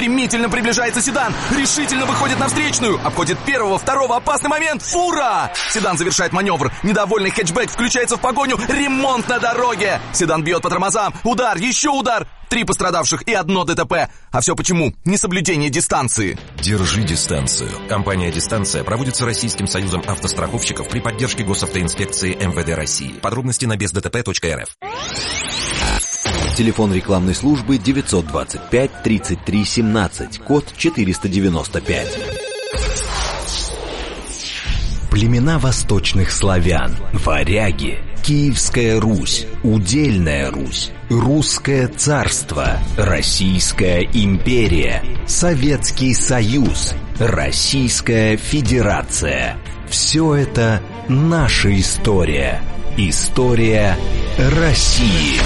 Стремительно приближается седан, решительно выходит на встречную, обходит первого, второго, опасный момент, фура! Седан завершает маневр, недовольный хэтчбэк включается в погоню, ремонт на дороге! Седан бьет по тормозам, удар, еще удар! 3 пострадавших и 1 ДТП. А все почему? Несоблюдение дистанции. Держи дистанцию. Компания «Дистанция» проводится Российским союзом автостраховщиков при поддержке госавтоинспекции МВД России. Подробности на бездтп.рф. Телефон рекламной службы 925 33 17, код 495. Племена восточных славян, варяги, Киевская Русь, Удельная Русь, Русское царство, Российская империя, Советский Союз, Российская Федерация. Все это наша история. История России.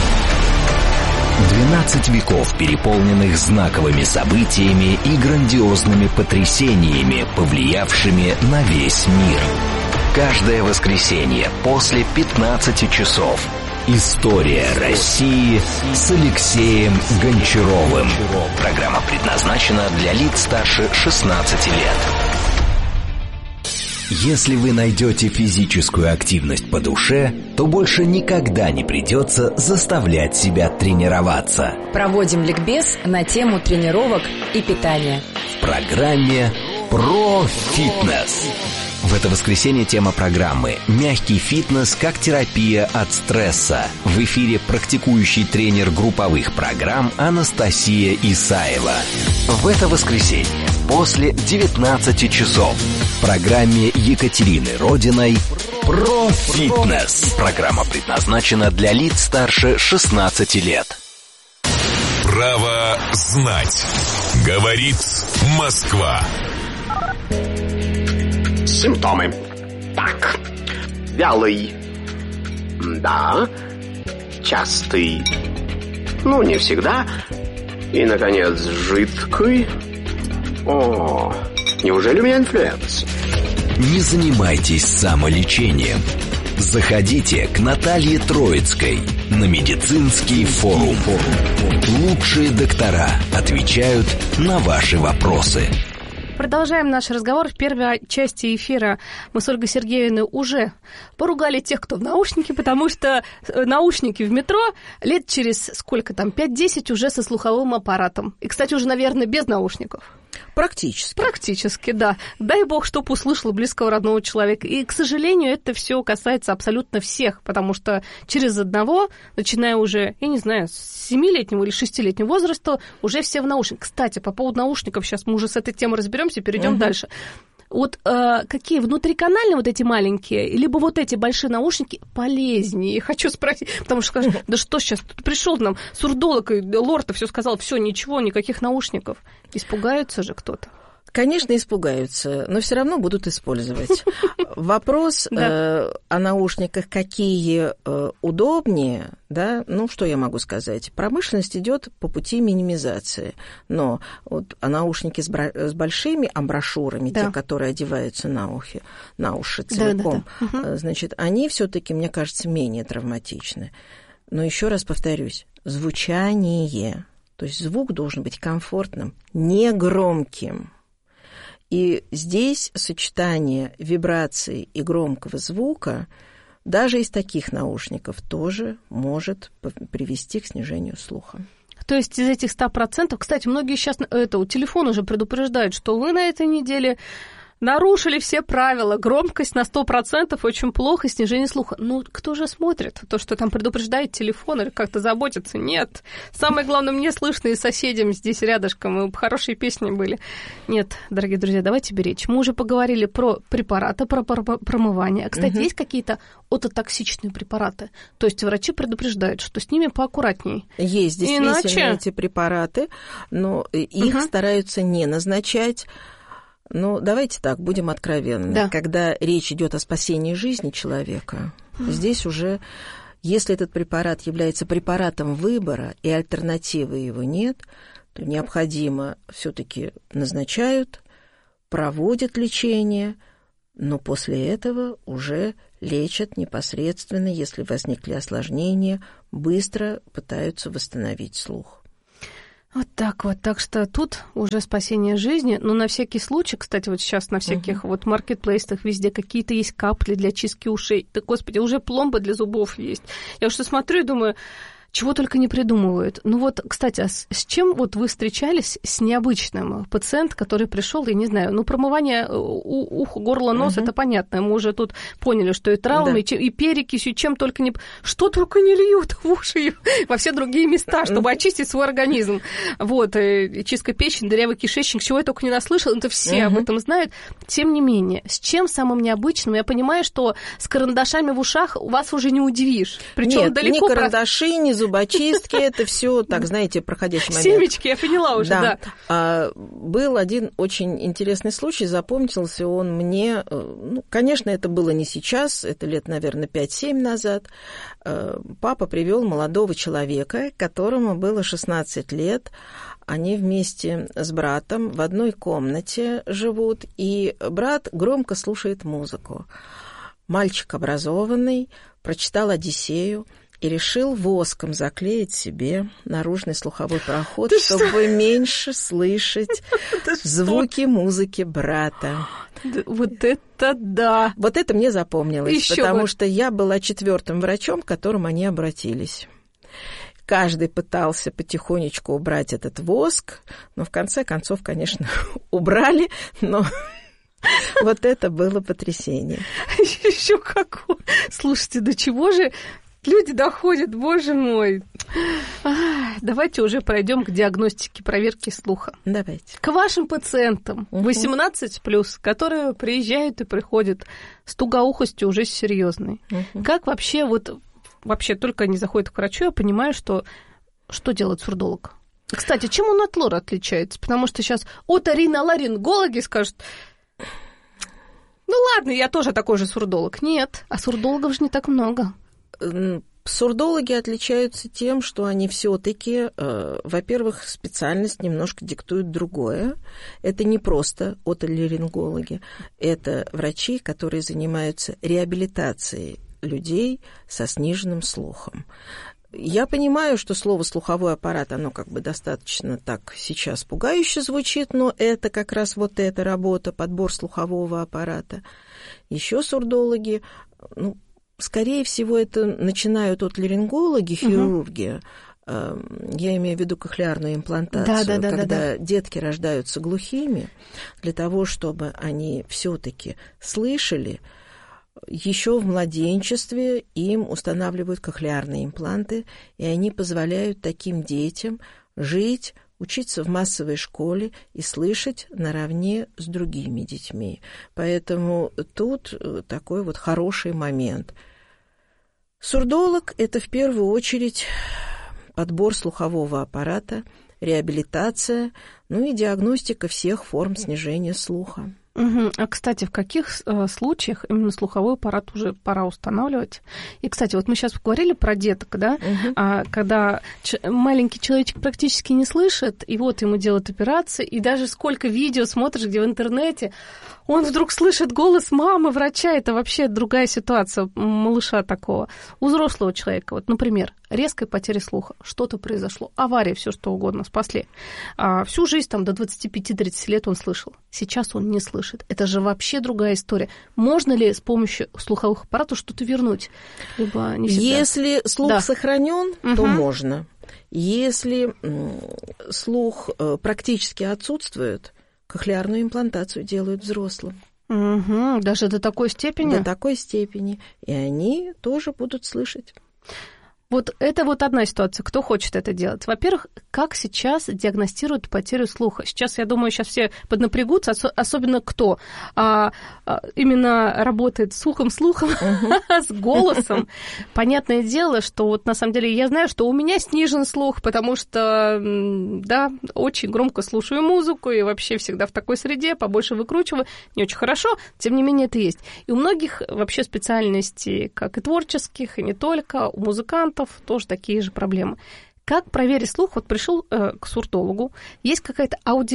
12 веков, переполненных знаковыми событиями и грандиозными потрясениями, повлиявшими на весь мир. Каждое воскресенье после 15 часов. История России с Алексеем Гончаровым. Программа предназначена для лиц старше 16 лет. Если вы найдете физическую активность по душе, то больше никогда не придется заставлять себя тренироваться. Проводим ликбез на тему тренировок и питания. В программе «Про фитнес». В это воскресенье тема программы «Мягкий фитнес как терапия от стресса». В эфире практикующий тренер групповых программ Анастасия Исаева. В это воскресенье после 19 часов в программе Екатерины Родиной «Про фитнес». Программа предназначена для лиц старше 16 лет. Право знать. Говорит Москва. Симптомы. Так. Вялый. Да. Частый. Ну, не всегда. И, наконец, жидкий. О, неужели у меня инфлюенс? Не занимайтесь самолечением. Заходите к Наталье Троицкой на медицинский форум. Лучшие доктора отвечают на ваши вопросы. Продолжаем наш разговор. В первой части эфира мы с Ольгой Сергеевной уже поругали тех, кто в наушнике, потому что наушники в метро лет через сколько там, 5-10 уже со слуховым аппаратом. И, кстати, уже, наверное, без наушников. Практически, да. Дай бог, чтоб услышал близкого родного человека. И, к сожалению, это все касается абсолютно всех, потому что через одного, начиная уже, я не знаю, с 7-летнего или 6-летнего возраста, уже все в наушниках. Кстати, по поводу наушников, сейчас мы уже с этой темой разберемся, перейдем дальше. Вот какие внутриканальные вот эти маленькие, либо вот эти большие наушники полезнее? Хочу спросить, потому что скажут, да что сейчас, тут пришел нам сурдолог, и лорд все сказал, все, ничего, никаких наушников. Испугаются же кто-то. Конечно, испугаются, но все равно будут использовать. Вопрос о наушниках, какие удобнее, да, ну, что я могу сказать? Промышленность идет по пути минимизации, но вот наушники с большими амбушюрами, те, которые одеваются на уши целиком, значит, они все-таки, мне кажется, менее травматичны. Но еще раз повторюсь, звучание, то есть звук должен быть комфортным, не громким. И здесь сочетание вибраций и громкого звука даже из таких наушников тоже может привести к снижению слуха. То есть из этих 100%, кстати, многие сейчас у телефона уже предупреждают, что вы на этой неделе нарушили все правила, громкость на 100% очень плохо, снижение слуха. Ну, кто же смотрит? То, что там предупреждает телефон или как-то заботится? Нет. Самое главное, мне слышно и соседям здесь рядышком, и хорошие песни были. Нет, дорогие друзья, давайте беречь. Мы уже поговорили про препараты, про промывание. Кстати, есть какие-то ототоксичные препараты? То есть врачи предупреждают, что с ними поаккуратней. Есть действительно эти препараты, но их стараются не назначать. Ну, давайте так, будем откровенны. Да. Когда речь идет о спасении жизни человека, здесь уже, если этот препарат является препаратом выбора и альтернативы его нет, то необходимо все-таки назначают, проводят лечение, но после этого уже лечат непосредственно, если возникли осложнения, быстро пытаются восстановить слух. Вот так вот. Так что тут уже спасение жизни. Но на всякий случай, кстати, вот сейчас на всяких вот маркетплейсах везде какие-то есть капли для чистки ушей. Да, господи, уже пломба для зубов есть. Я уж смотрю и думаю, чего только не придумывают. Ну вот, кстати, а с чем вот вы встречались с необычным? Пациент, который пришел, я не знаю, ну, промывание уха, горла, нос, это понятно. Мы уже тут поняли, что и травмы, и перекисью, чем только не... Что только не льют в уши во все другие места, чтобы очистить свой организм. Вот, и чистка печени, дырявый кишечник, чего я только не наслышала, это все об этом знают. Тем не менее, с чем самым необычным? Я понимаю, что с карандашами в ушах вас уже не удивишь. Причем Нет, далеко... ни карандаши, ни зубочистки, это все, так, знаете, проходящий момент. Семечки, я поняла уже, да. Был один очень интересный случай, запомнился он мне, ну, конечно, это было не сейчас, это лет, наверное, 5-7 назад. Папа привел молодого человека, которому было 16 лет, они вместе с братом в одной комнате живут, и брат громко слушает музыку. Мальчик образованный, прочитал «Одиссею», и решил воском заклеить себе наружный слуховой проход, чтобы меньше слышать звуки музыки брата. Вот это да! Вот это мне запомнилось, Ещё потому что я была 4-м врачом, к которому они обратились. Каждый пытался потихонечку убрать этот воск, но в конце концов, конечно, убрали, но... Вот это было потрясение. Еще какое! Слушайте, до чего же... Люди доходят, боже мой. Давайте уже пройдем к диагностике, проверке слуха. Давайте. К вашим пациентам 18+, которые приезжают и приходят с тугоухостью уже серьезной. Как вообще, вообще только они заходят к врачу, я понимаю, что делает сурдолог? Кстати, чем он от лора отличается? Потому что сейчас оториноларингологи скажут... Ну ладно, я тоже такой же сурдолог. Нет, а сурдологов же не так много. Сурдологи отличаются тем, что они все-таки, во-первых, специальность немножко диктует другое. Это не просто отоларингологи, это врачи, которые занимаются реабилитацией людей со сниженным слухом. Я понимаю, что слово «слуховой аппарат», оно как бы достаточно так сейчас пугающе звучит, но это как раз вот эта работа, подбор слухового аппарата. Еще сурдологи, скорее всего, это начинают отоларингологи, хирурги. Я имею в виду кохлеарную имплантацию, когда детки рождаются глухими, для того, чтобы они все-таки слышали. Еще в младенчестве им устанавливают кохлеарные импланты, и они позволяют таким детям жить, учиться в массовой школе и слышать наравне с другими детьми. Поэтому тут такой вот хороший момент. Сурдолог – это в первую очередь подбор слухового аппарата, реабилитация, и диагностика всех форм снижения слуха. А, кстати, в каких случаях именно слуховой аппарат уже пора устанавливать? И, кстати, вот мы сейчас говорили про деток, да, когда маленький человечек практически не слышит, и вот ему делают операции, и даже сколько видео смотришь, где в интернете, он вдруг слышит голос мамы, врача, это вообще другая ситуация малыша такого. У взрослого человека, вот, например, резкая потеря слуха, что-то произошло, авария, все что угодно, спасли. Всю жизнь, там, до 25-30 лет он слышал, сейчас он не слышит. Это же вообще другая история. Можно ли с помощью слуховых аппаратов что-то вернуть? Либо не всегда? Если слух сохранен, то можно. Если слух практически отсутствует, кохлеарную имплантацию делают взрослым. Даже до такой степени? До такой степени. И они тоже будут слышать. Вот это вот одна ситуация. Кто хочет это делать? Во-первых, как сейчас диагностируют потерю слуха? Сейчас, я думаю, все поднапрягутся, особенно кто именно работает с слухом, с голосом. Понятное дело, что вот на самом деле я знаю, что у меня снижен слух, потому что, да, очень громко слушаю музыку и вообще всегда в такой среде, побольше выкручиваю, не очень хорошо, тем не менее это есть. И у многих вообще специальностей, как и творческих, и не только, у музыкантов, тоже такие же проблемы. Как проверить слух? Вот пришел к сурдологу, есть какая-то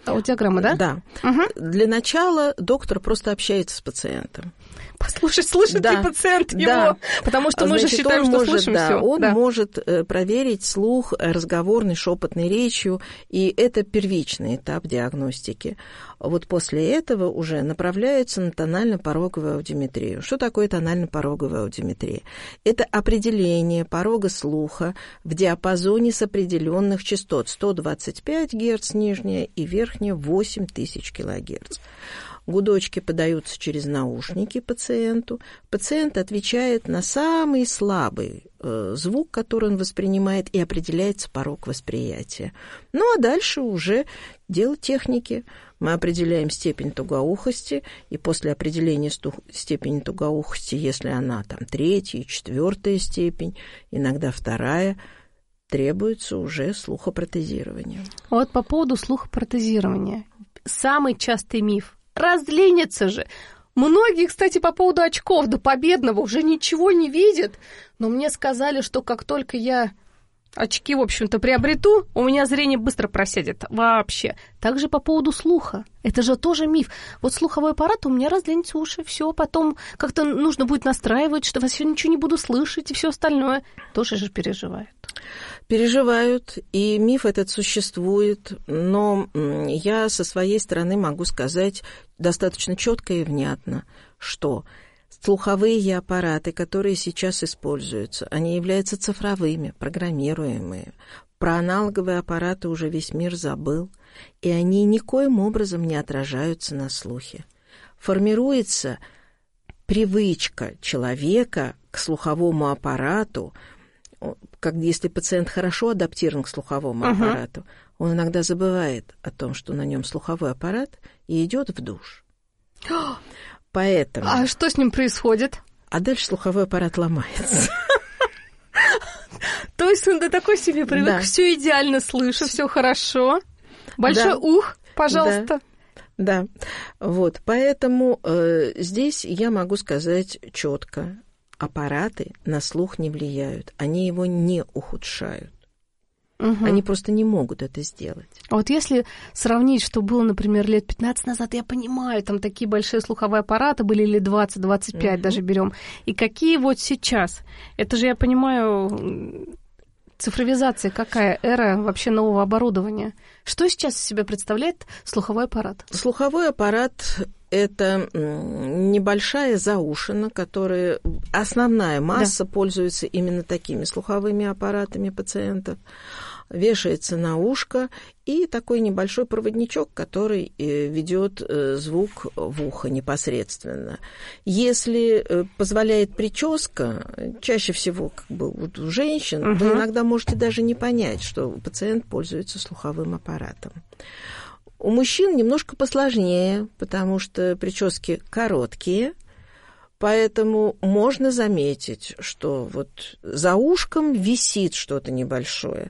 Аудиограмма, да? Да. Угу. Для начала доктор просто общается с пациентом. Послушать, слышит ли пациент его? Потому что мы же считаем, что слышим всё. Он может проверить слух разговорной, шепотной речью, и это первичный этап диагностики. Вот после этого уже направляются на тонально-пороговую аудиометрию. Что такое тонально-пороговая аудиометрия? Это определение порога слуха в диапазоне с определенных частот. 125 Гц нижняя и верхняя 8000 кГц. Гудочки подаются через наушники пациенту. Пациент отвечает на самый слабый звук, который он воспринимает, и определяется порог восприятия. Ну, а дальше уже дело техники. Мы определяем степень тугоухости, и после определения степени тугоухости, если она там 3-я, 4-я степень, иногда 2-я, требуется уже слухопротезирование. Вот по поводу слухопротезирования. Самый частый миф. Разленится же. Многие, кстати, по поводу очков до победного уже ничего не видят. Но мне сказали, что как только я очки, в общем-то, приобрету, у меня зрение быстро просядет вообще. Также по поводу слуха. Это же тоже миф. Вот слуховой аппарат, у меня разленятся уши, все, потом как-то нужно будет настраивать, что вообще ничего не буду слышать и все остальное. Тоже же переживают. Переживают, и миф этот существует, но я со своей стороны могу сказать достаточно четко и внятно, что слуховые аппараты, которые сейчас используются, они являются цифровыми, программируемыми. Про аналоговые аппараты уже весь мир забыл, и они никоим образом не отражаются на слухе. Формируется привычка человека к слуховому аппарату, как если пациент хорошо адаптирован к слуховому аппарату, он иногда забывает о том, что на нем слуховой аппарат, и идет в душ. Поэтому... А что с ним происходит? А дальше слуховой аппарат ломается. То есть он до такой себе привык, все идеально слышу, все хорошо. Большой ух, пожалуйста. Да, вот, поэтому здесь я могу сказать четко. Аппараты на слух не влияют, они его не ухудшают. Они просто не могут это сделать. А вот если сравнить, что было, например, лет 15 назад, я понимаю, там такие большие слуховые аппараты были, или 20-25 даже берем, и какие вот сейчас? Это же, я понимаю, цифровизация какая, эра вообще нового оборудования. Что сейчас из себя представляет слуховой аппарат? Слуховой аппарат – это небольшая заушина, которая основная масса пользуется именно такими слуховыми аппаратами пациентов. Вешается на ушко, и такой небольшой проводничок, который ведет звук в ухо непосредственно. Если позволяет прическа, чаще всего как бы вот у женщин, вы иногда можете даже не понять, что пациент пользуется слуховым аппаратом. У мужчин немножко посложнее, потому что прически короткие, поэтому можно заметить, что вот за ушком висит что-то небольшое.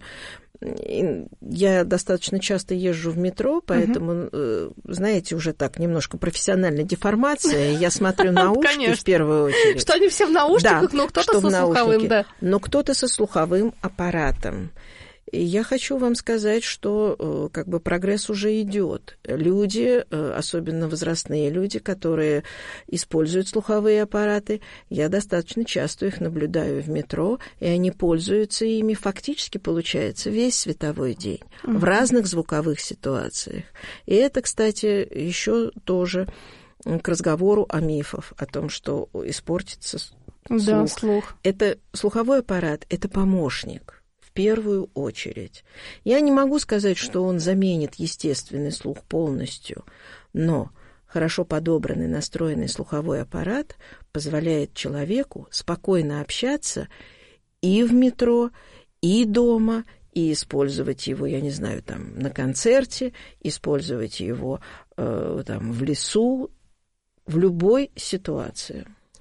Я достаточно часто езжу в метро, поэтому, знаете, уже так немножко профессиональная деформация. Я смотрю на ушки в первую очередь. Что они все в наушниках, но кто-то со слуховым, но кто-то со слуховым аппаратом. И я хочу вам сказать, что как бы прогресс уже идет. Люди, особенно возрастные люди, которые используют слуховые аппараты, я достаточно часто их наблюдаю в метро, и они пользуются ими фактически, получается, весь световой день в разных звуковых ситуациях. И это, кстати, еще тоже к разговору о мифах, о том, что испортится слух. Это слуховой аппарат, это помощник. В первую очередь. Я не могу сказать, что он заменит естественный слух полностью, но хорошо подобранный, настроенный слуховой аппарат позволяет человеку спокойно общаться и в метро, и дома, и использовать его, я не знаю, там, на концерте, использовать его там, в лесу, в любой ситуации.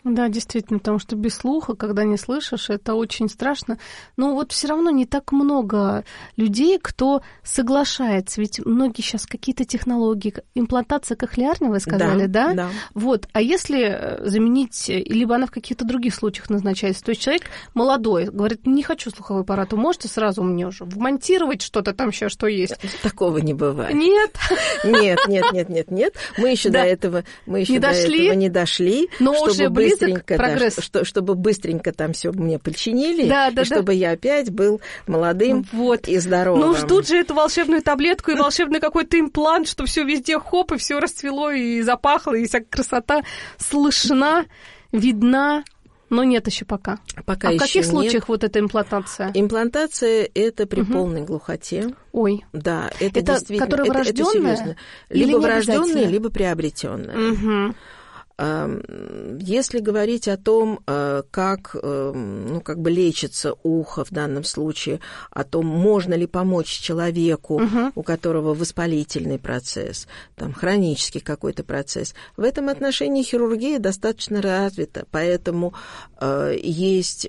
Да, действительно, потому что без слуха, когда не слышишь, это очень страшно. Но вот все равно не так много людей, кто соглашается. Ведь многие сейчас какие-то технологии, имплантация кохлеарная, вы сказали, да? Да. Вот. А если заменить, либо она в каких-то других случаях назначается, то есть человек молодой, говорит, не хочу слуховой аппарат, вы можете сразу мне уже вмонтировать что-то там сейчас, что есть? Такого не бывает. Нет. Нет. Мы еще до этого не дошли. Но уже прогресс. Чтобы быстренько там все мне починили, и чтобы я опять был молодым и здоровым. Ну, ждут же эту волшебную таблетку и волшебный какой-то имплант, что все везде хоп, и все расцвело, и запахло, и вся красота слышна, видна. Но нет еще пока. Пока в еще каких нет. случаях вот эта имплантация? Имплантация – это при полной глухоте. Ой. Да, это действительно. Которая врождённая? Либо врождённая, либо приобретенная. Угу. Если говорить о том, как лечится ухо в данном случае, о том, можно ли помочь человеку, у которого воспалительный процесс, там, хронический какой-то процесс, в этом отношении хирургия достаточно развита, поэтому есть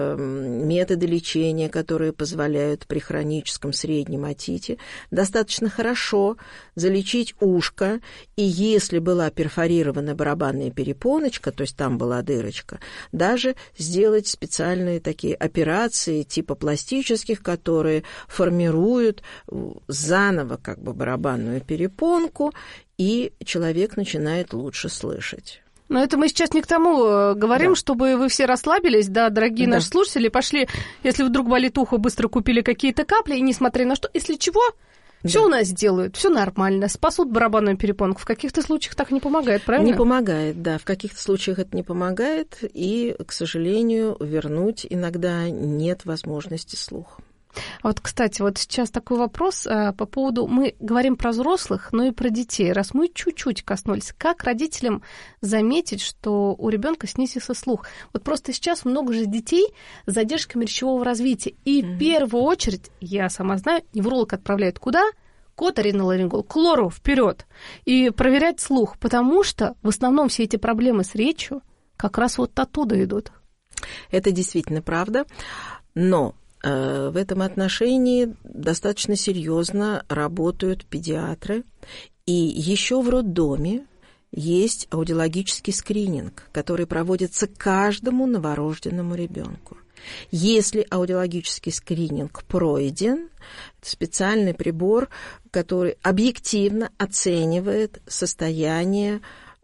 методы лечения, которые позволяют при хроническом среднем отите достаточно хорошо залечить ушко, и если была перфорирована барабанная перепоночка, то есть там была дырочка, даже сделать специальные такие операции типа пластических, которые формируют заново как бы барабанную перепонку, и человек начинает лучше слышать. Но это мы сейчас не к тому говорим, чтобы вы все расслабились, да, дорогие наши слушатели, пошли, если вдруг болит ухо, быстро купили какие-то капли, и несмотря на что, если чего... Все у нас делают, все нормально, спасут барабанную перепонку. В каких-то случаях так не помогает, правильно? Не помогает, да. В каких-то случаях это не помогает, и, к сожалению, вернуть иногда нет возможности слуха. А вот, кстати, вот сейчас такой вопрос по поводу... Мы говорим про взрослых, но и про детей. Раз мы чуть-чуть коснулись, как родителям заметить, что у ребенка снизился слух? Вот просто сейчас много же детей с задержками речевого развития. И в первую очередь, я сама знаю, невролог отправляет куда? К оториноларингологу, к лору вперед и проверять слух, потому что в основном все эти проблемы с речью как раз вот оттуда идут. Это действительно правда, но... В этом отношении достаточно серьезно работают педиатры. И еще в роддоме есть аудиологический скрининг, который проводится каждому новорожденному ребенку. Если аудиологический скрининг пройден, это специальный прибор, который объективно оценивает состояние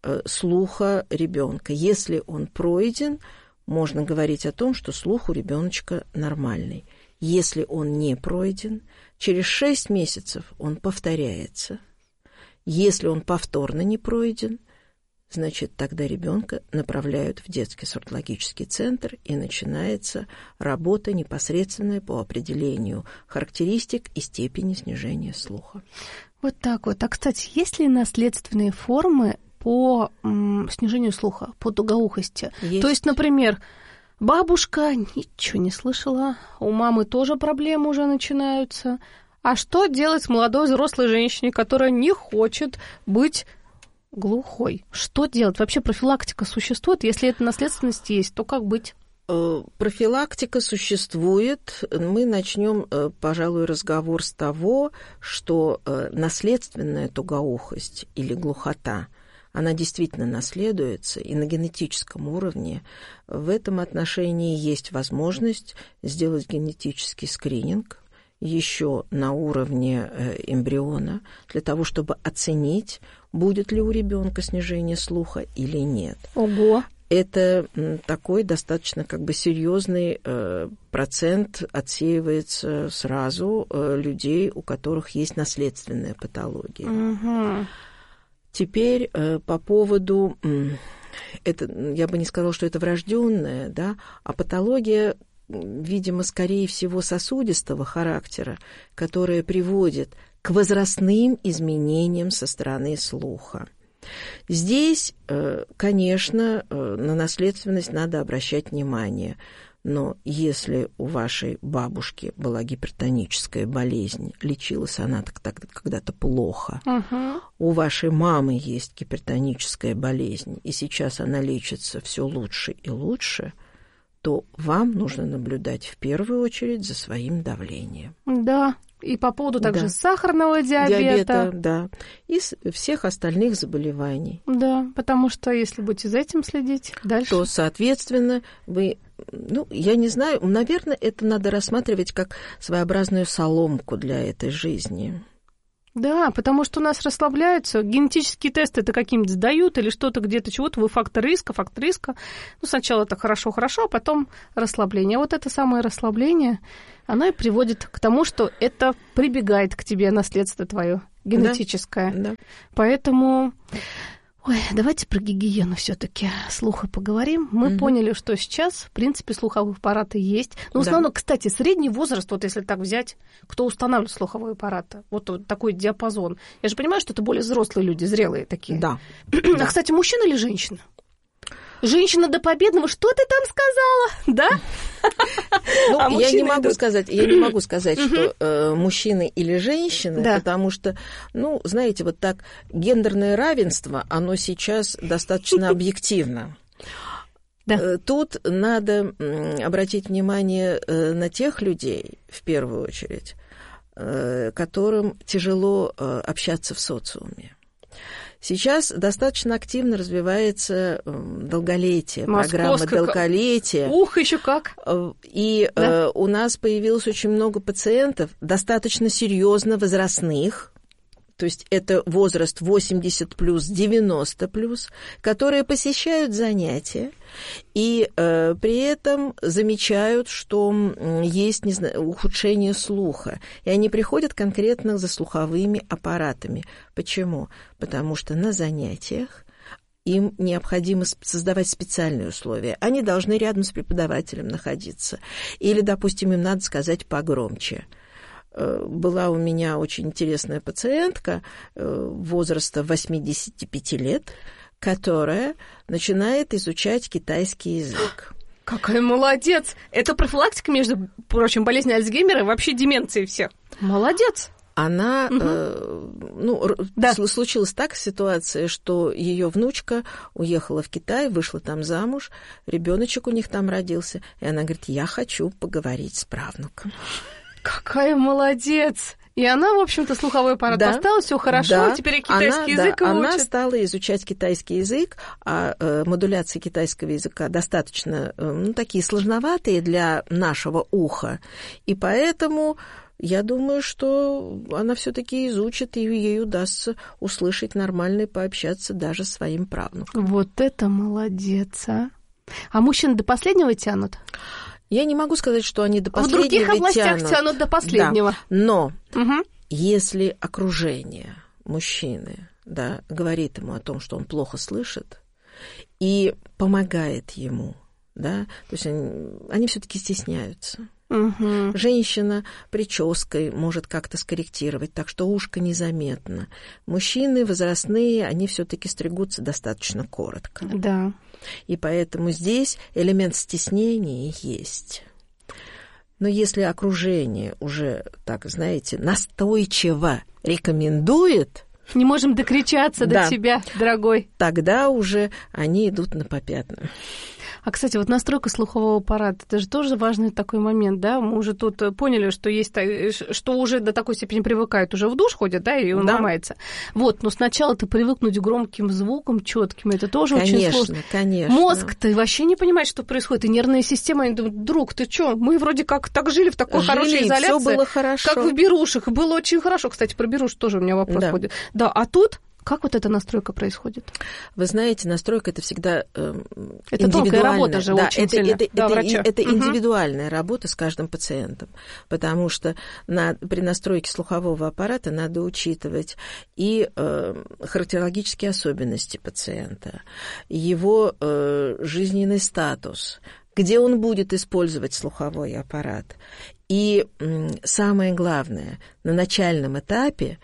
слуха ребенка. Если он пройден, можно говорить о том, что слух у ребеночка нормальный. Если он не пройден, через 6 месяцев он повторяется. Если он повторно не пройден, значит, тогда ребенка направляют в детский сурдологический центр, и начинается работа непосредственная по определению характеристик и степени снижения слуха. Вот так вот. А, кстати, есть ли наследственные формы по снижению слуха, по тугоухости? Есть. То есть, например, бабушка ничего не слышала, у мамы тоже проблемы уже начинаются. А что делать с молодой взрослой женщиной, которая не хочет быть глухой? Что делать? Вообще профилактика существует? Если эта наследственность есть, то как быть? Профилактика существует. Мы начнем, пожалуй, разговор с того, что наследственная тугоухость или глухота, она действительно наследуется, и на генетическом уровне в этом отношении есть возможность сделать генетический скрининг еще на уровне эмбриона для того, чтобы оценить, будет ли у ребенка снижение слуха или нет. Ого! Это такой достаточно серьезный процент отсеивается сразу людей, у которых есть наследственная патология. Угу. Теперь по поводу, я бы не сказала, что это врожденное, да, а патология, видимо, скорее всего, сосудистого характера, которая приводит к возрастным изменениям со стороны слуха. Здесь, конечно, на наследственность надо обращать внимание. Но если у вашей бабушки была гипертоническая болезнь, лечилась она когда-то плохо, у вашей мамы есть гипертоническая болезнь, и сейчас она лечится все лучше и лучше, то вам нужно наблюдать в первую очередь за своим давлением. Да, и по поводу также сахарного диабета. Да, и всех остальных заболеваний. Да, потому что если будете за этим следить дальше... То, соответственно, вы... я не знаю, наверное, это надо рассматривать как своеобразную соломку для этой жизни. Да, потому что у нас расслабляются, генетические тесты это какие-нибудь сдают или что-то где-то, чего-то, вы фактор риска. Сначала это хорошо, а потом расслабление. А вот это самое расслабление, оно и приводит к тому, что это прибегает к тебе, наследство твое генетическое. Да. Поэтому... давайте про гигиену все-таки слуха поговорим. Мы поняли, что сейчас, в принципе, слуховые аппараты есть. Но в основном, кстати, средний возраст, вот если так взять, кто устанавливает слуховые аппараты, вот такой диапазон. Я же понимаю, что это более взрослые люди, зрелые такие. Да. А, кстати, мужчина или женщина? Женщина до победного, что ты там сказала? Да? Я не могу сказать, что мужчины или женщины, потому что, знаете, вот так гендерное равенство, оно сейчас достаточно объективно. Да. Тут надо обратить внимание на тех людей, в первую очередь, которым тяжело общаться в социуме. Сейчас достаточно активно развивается долголетие, программа долголетия. Еще как! И у нас появилось очень много пациентов, достаточно серьезно возрастных, то есть это возраст 80+, 90+, которые посещают занятия и при этом замечают, что есть ухудшение слуха. И они приходят конкретно за слуховыми аппаратами. Почему? Потому что на занятиях им необходимо создавать специальные условия. Они должны рядом с преподавателем находиться. Или, допустим, им надо сказать погромче. Была у меня очень интересная пациентка возраста 85 лет, которая начинает изучать китайский язык. Какая молодец! Это профилактика, между прочим, болезни Альцгеймера и вообще деменции всех. Молодец! Она, случилась так ситуация, что ее внучка уехала в Китай, вышла там замуж, ребеночек у них там родился, и она говорит: я хочу поговорить с правнуком. Какая молодец! И она, в общем-то, слуховой аппарат поставила, все хорошо, теперь китайский язык учит. Она стала изучать китайский язык, а модуляции китайского языка достаточно, такие сложноватые для нашего уха, и поэтому я думаю, что она все-таки изучит, и ей удастся услышать нормально и пообщаться даже с своим правнуком. Вот это молодец, а! А мужчины до последнего тянут? Я не могу сказать, что они до последнего тянут. В других областях тянут до последнего. Да. Но если окружение мужчины говорит ему о том, что он плохо слышит, и помогает ему, то есть они все-таки стесняются. Женщина прической может как-то скорректировать, так что ушко незаметно. Мужчины возрастные, они все-таки стригутся достаточно коротко. Да. И поэтому здесь элемент стеснения есть. Но если окружение уже, так знаете, настойчиво рекомендует... Не можем докричаться до тебя, дорогой. Тогда уже они идут на попятную. А, кстати, вот настройка слухового аппарата, это же тоже важный такой момент, да? Мы уже тут поняли, что есть, что уже до такой степени привыкают, уже в душ ходят, и он ломается. Вот, но сначала-то привыкнуть к громким звукам, четким, это тоже очень сложно. Конечно. Мозг-то вообще не понимает, что происходит, и нервная система, они думают: друг, ты чё? Мы вроде как так жили в такой хорошей изоляции. Всё было хорошо. Как в берушах, было очень хорошо. Кстати, про беруш тоже у меня вопрос ходит. Да, а тут... Как вот эта настройка происходит? Вы знаете, настройка — это всегда это тонкая работа же очень сильно. Это индивидуальная работа с каждым пациентом, потому что при настройке слухового аппарата надо учитывать и характерологические особенности пациента, его жизненный статус, где он будет использовать слуховой аппарат. И самое главное, на начальном этапе,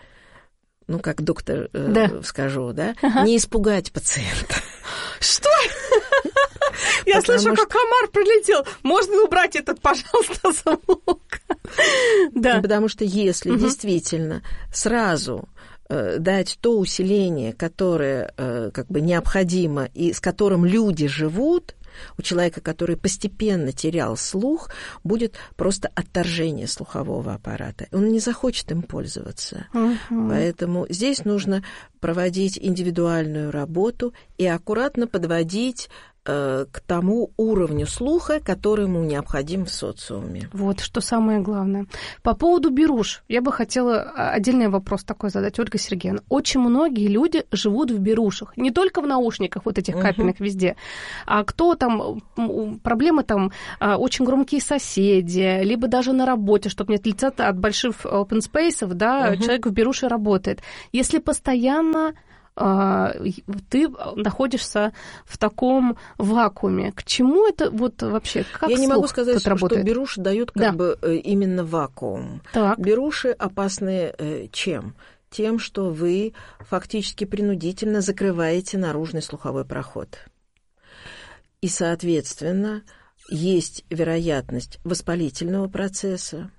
как доктор скажу, не испугать пациента. Что? Я слышу, как комар прилетел. Можно убрать этот, пожалуйста, звук? Да. Потому что если действительно сразу дать то усиление, которое как бы необходимо и с которым люди живут, у человека, который постепенно терял слух, будет просто отторжение слухового аппарата. Он не захочет им пользоваться. Поэтому здесь нужно проводить индивидуальную работу и аккуратно подводить к тому уровню слуха, который ему необходим в социуме. Вот, что самое главное. По поводу беруш, я бы хотела отдельный вопрос такой задать, Ольга Сергеевна. Очень многие люди живут в берушах, не только в наушниках, вот этих капельных везде, а кто там, проблемы там, очень громкие соседи, либо даже на работе, чтобы не отлетаться от больших open space, да, человек в беруше работает. Если постоянно ты находишься в таком вакууме. К чему это вот вообще? Как я не могу сказать, что беруши дают как бы именно вакуум. Так. Беруши опасны чем? Тем, что вы фактически принудительно закрываете наружный слуховой проход. И, соответственно, есть вероятность воспалительного процесса.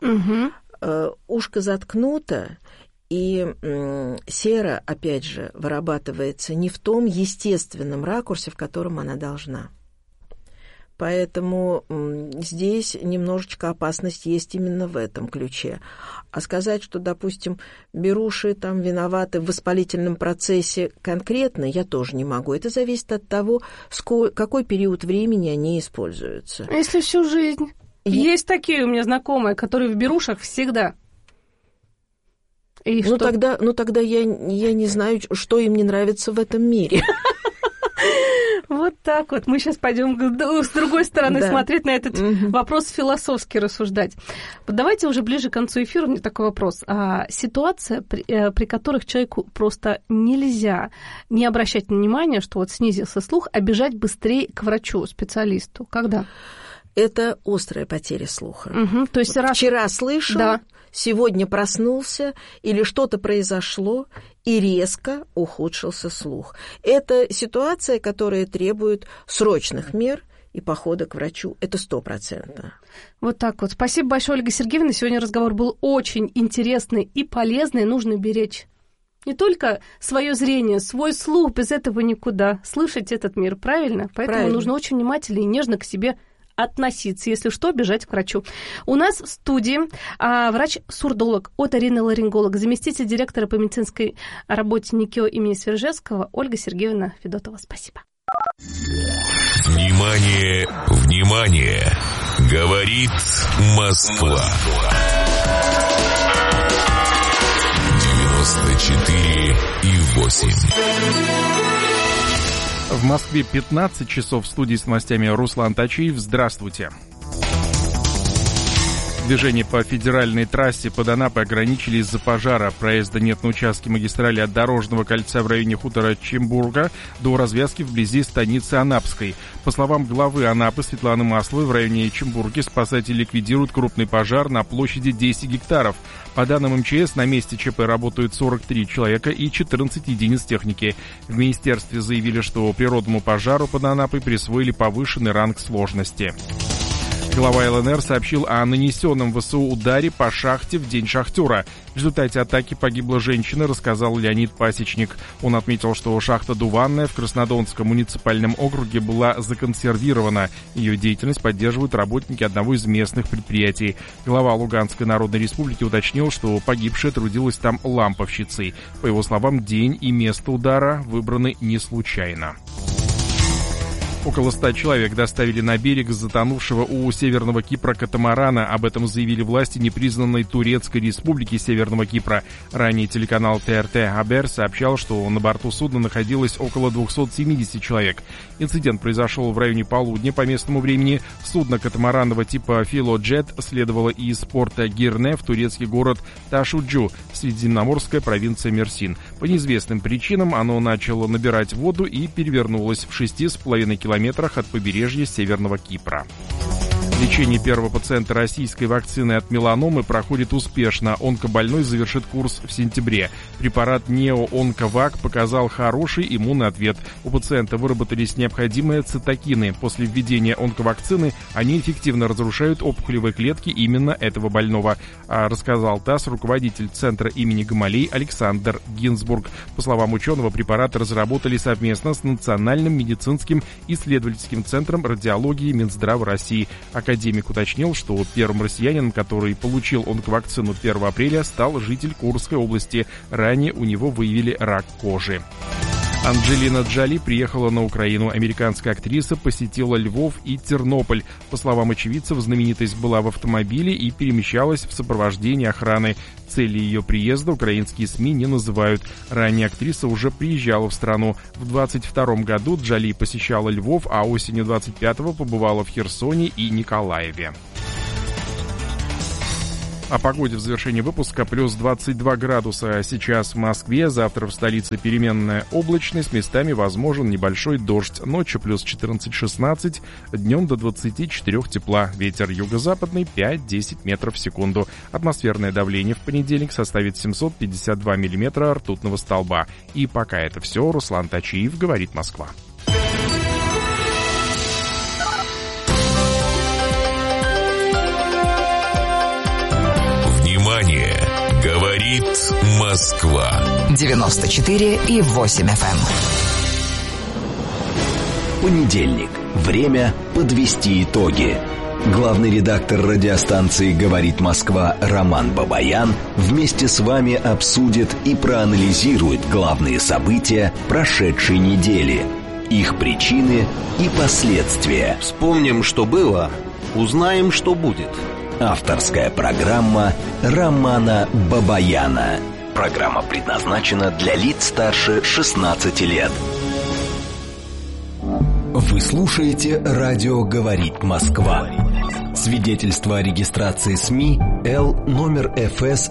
Ушко заткнуто, и сера, опять же, вырабатывается не в том естественном ракурсе, в котором она должна. Поэтому здесь немножечко опасность есть именно в этом ключе. А сказать, что, допустим, беруши там виноваты в воспалительном процессе конкретно, я тоже не могу. Это зависит от того, какой период времени они используются. А если всю жизнь? Есть такие у меня знакомые, которые в берушах всегда. Тогда я не знаю, что им не нравится в этом мире. Вот так вот. Мы сейчас пойдем с другой стороны смотреть на этот вопрос, философски рассуждать. Давайте уже ближе к концу эфира, у меня такой вопрос. Ситуация, при которых человеку просто нельзя не обращать внимания, что вот снизился слух, а бежать быстрее к врачу, специалисту. Когда? Это острая потеря слуха. То есть вчера слышал, сегодня проснулся, или что-то произошло, и резко ухудшился слух. Это ситуация, которая требует срочных мер и похода к врачу. Это 100%. Вот так вот. Спасибо большое, Ольга Сергеевна. Сегодня разговор был очень интересный и полезный. Нужно беречь не только свое зрение, свой слух. Без этого никуда. Слышать этот мир, правильно? Поэтому нужно очень внимательно и нежно к себе относиться, если что, бежать к врачу. У нас в студии врач-сурдолог, оториноларинголог, заместитель директора по медицинской работе НИКИО имени Свержевского Ольга Сергеевна Федотова. Спасибо. Внимание, внимание! Говорит Москва. 94,8. В Москве 15 часов, в студии с новостями Руслан Тачиев. Здравствуйте. Движение по федеральной трассе под Анапой ограничили из-за пожара. Проезда нет на участке магистрали от Дорожного кольца в районе хутора Чембурга до развязки вблизи станицы Анапской. По словам главы Анапы Светланы Масловой, в районе Чембурги спасатели ликвидируют крупный пожар на площади 10 гектаров. По данным МЧС, на месте ЧП работают 43 человека и 14 единиц техники. В министерстве заявили, что природному пожару под Анапой присвоили повышенный ранг сложности. Глава ЛНР сообщил о нанесенном ВСУ ударе по шахте в день шахтера. В результате атаки погибла женщина, рассказал Леонид Пасечник. Он отметил, что шахта Дуванная в Краснодонском муниципальном округе была законсервирована. Ее деятельность поддерживают работники одного из местных предприятий. Глава Луганской Народной Республики уточнил, что погибшая трудилась там ламповщицей. По его словам, день и место удара выбраны не случайно. Около 100 человек доставили на берег затонувшего у Северного Кипра катамарана. Об этом заявили власти непризнанной Турецкой Республики Северного Кипра. Ранее телеканал ТРТ Хабер сообщал, что на борту судна находилось около 270 человек. Инцидент произошел в районе полудня по местному времени. Судно катамаранного типа «Филоджет» следовало из порта Гирне в турецкий город Ташуджу, средиземноморская провинция Мерсин. По неизвестным причинам оно начало набирать воду и перевернулось в 6,5 километрах от побережья Северного Кипра. Лечение первого пациента российской вакцины от меланомы проходит успешно. Онкобольной завершит курс в сентябре. Препарат Нео-Онковак показал хороший иммунный ответ. У пациента выработались необходимые цитокины. После введения онковакцины они эффективно разрушают опухолевые клетки именно этого больного, рассказал ТАСС руководитель Центра имени Гамалей Александр Гинзбург. По словам ученого, препарат разработали совместно с Национальным медицинским исследовательским центром радиологии Минздрава России. Академик уточнил, что первым россиянином, который получил онковакцину 1 апреля, стал житель Курской области. Ранее у него выявили рак кожи. Анджелина Джоли приехала на Украину. Американская актриса посетила Львов и Тернополь. По словам очевидцев, знаменитость была в автомобиле и перемещалась в сопровождении охраны. Цели ее приезда украинские СМИ не называют. Ранее актриса уже приезжала в страну. В 22 году Джоли посещала Львов, а осенью 25-го побывала в Херсоне и Николаеве. О погоде в завершении выпуска. Плюс 22 градуса сейчас в Москве. Завтра в столице переменная облачность. Местами возможен небольшой дождь. Ночью плюс 14-16. Днем до 24 тепла. Ветер юго-западный 5-10 метров в секунду. Атмосферное давление в понедельник составит 752 миллиметра ртутного столба. И пока это все. Руслан Тачиев, говорит Москва. Говорит Москва. 94,8 FM. Понедельник. Время подвести итоги. Главный редактор радиостанции «Говорит Москва» Роман Бабаян вместе с вами обсудит и проанализирует главные события прошедшей недели, их причины и последствия. Вспомним, что было, узнаем, что будет. Авторская программа Романа Бабаяна. Программа предназначена для лиц старше 16 лет. Вы слушаете «Радио говорит Москва». Свидетельство о регистрации СМИ Л номер ФС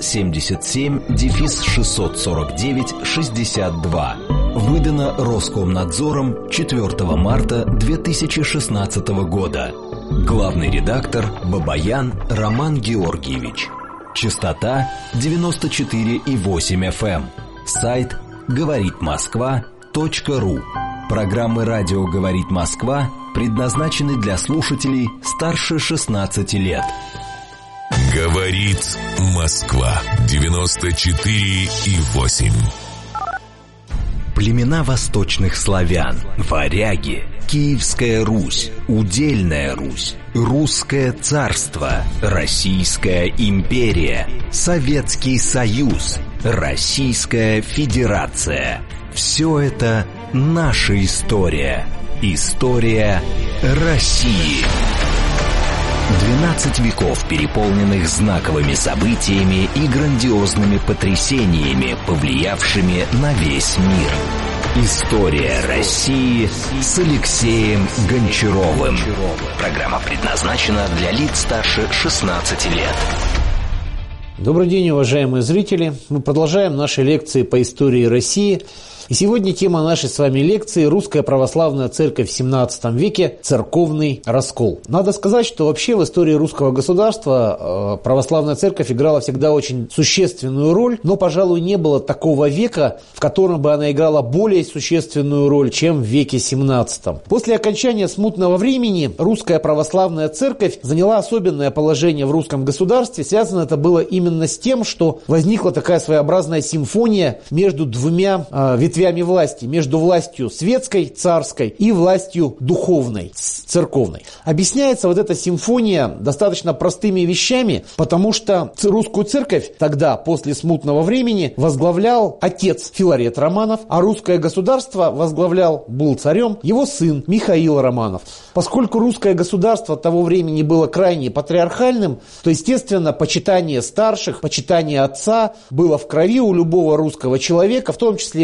77-649-62. Выдано Роскомнадзором 4 марта 2016 года. Главный редактор Бабаян Роман Георгиевич. Частота 94,8 FM. Сайт говоритмосква.ру. Программы «Радио говорит Москва» предназначены для слушателей старше 16 лет. Говорит Москва. 94,8. Племена восточных славян, варяги, Киевская Русь, Удельная Русь, Русское царство, Российская империя, Советский Союз, Российская Федерация. Все это наша история. История России. 12 веков, переполненных знаковыми событиями и грандиозными потрясениями, повлиявшими на весь мир. История России с Алексеем Гончаровым. Программа предназначена для лиц старше 16 лет. Добрый день, уважаемые зрители. Мы продолжаем наши лекции по истории России. И сегодня тема нашей с вами лекции – Русская Православная Церковь в 17 веке. Церковный раскол. Надо сказать, что вообще в истории русского государства Православная Церковь играла всегда очень существенную роль, но, пожалуй, не было такого века, в котором бы она играла более существенную роль, чем в веке 17. После окончания смутного времени Русская Православная Церковь заняла особенное положение в русском государстве. Связано это было именно с тем, что возникла такая своеобразная симфония между двумя ветвями власти, между властью светской, царской и властью духовной, церковной. Объясняется вот эта симфония достаточно простыми вещами, потому что русскую церковь тогда, после смутного времени, возглавлял отец Филарет Романов, а русское государство был царем его сын Михаил Романов. Поскольку русское государство того времени было крайне патриархальным, то, естественно, почитание старших, почитание отца было в крови у любого русского человека, в том числе и у Михаила